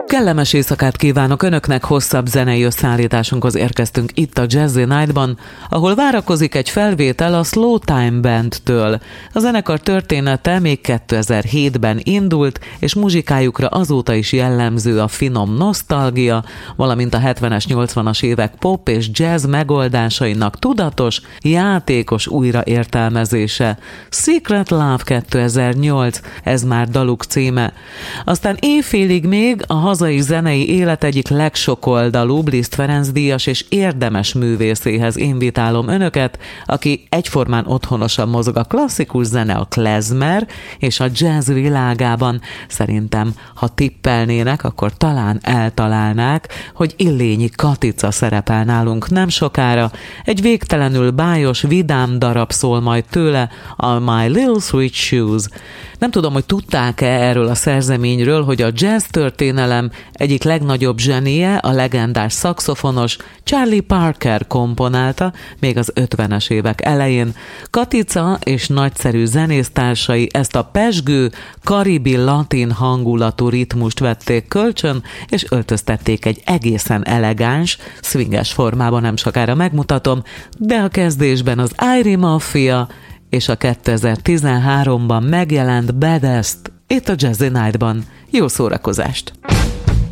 Kellemes éjszakát kívánok Önöknek, hosszabb zenei összeállításunkhoz érkeztünk itt a Jazzy Night-ban, ahol várakozik egy felvétel a Slow Time Bandtől. A zenekar története még 2007-ben indult, és muzsikájukra azóta is jellemző a finom nosztalgia, valamint a 70-es, 80-as évek pop és jazz megoldásainak tudatos, játékos újraértelmezése. Secret Love 2008, ez már daluk címe. Aztán éjfélig még a hazai zenei élet egyik legsokoldalúbb Liszt Ferenc díjas és érdemes művészéhez invitálom Önöket, aki egyformán otthonosan mozog a klasszikus zene, a klezmer és a jazz világában. Szerintem, ha tippelnének, akkor talán eltalálnák, hogy Illényi Katica szerepel nálunk nem sokára. Egy végtelenül bájos, vidám darab szól majd tőle, a My Little Sweet Shoes. Nem tudom, hogy tudták-e erről a szerzeményről, hogy a jazz történelem egyik legnagyobb zsenie, a legendás szaxofonos Charlie Parker komponálta még az 50-es évek elején. Katica és nagyszerű zenésztársai ezt a pezsgő, karibi latin hangulatú ritmust vették kölcsön, és öltöztették egy egészen elegáns, swinges formában, nem sokára megmutatom, de a kezdésben az Irie Mafia és a 2013-ban megjelent Baddest itt a Jazzy Night-ban. Jó szórakozást!